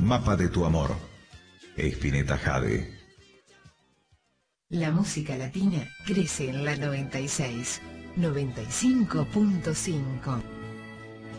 Mapa de tu amor. Spinetta Jade. La música latina crece en la 96, 95.5.